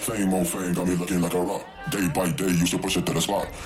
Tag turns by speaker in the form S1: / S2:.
S1: Fame on fame, got me looking like a rock. Day by day, used to push it to the spot.